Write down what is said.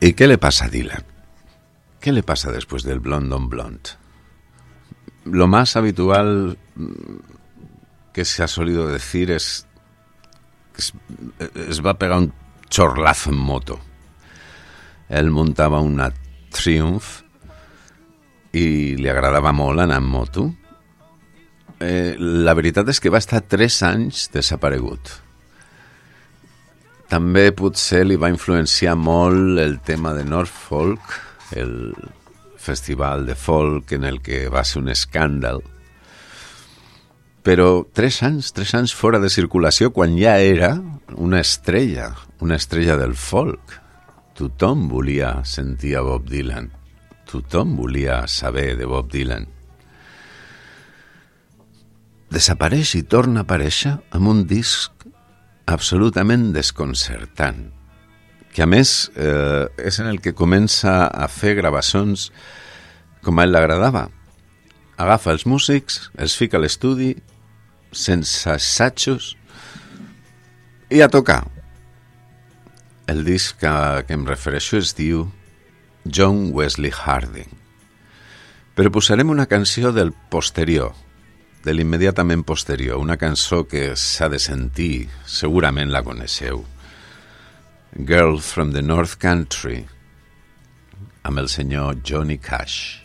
¿Y qué le pasa a Dylan? ¿Qué le pasa después del Blonde on Blonde? Lo más habitual que se ha solido decir es va a pegar un chorlazo en moto. Ell muntava una Triumph i li agradava molt anar en moto. La veritat és que va estar 3 anys desaparegut. També potser li va influenciar molt el tema de Norfolk, el festival de folk en el que va ser un escàndol. Però 3 anys fora de circulació quan ja era una estrella del folk. Tothom volia sentir a Bob Dylan. Tothom volia saber de Bob Dylan. Desapareix i torna a aparèixer amb un disc absolutament desconcertant, que a més és en el que comença a fer gravacions com a ell l'agradava. Agafa els músics, els fica a l'estudi, sense assajos, i a tocar. El disc que em refereixo es diu John Wesley Harding. Però posarem una canció del posterior, de l'immediatament posterior, una cançó que s'ha de sentir, segurament la coneixeu. Girl from the North Country, amb el senyor Johnny Cash.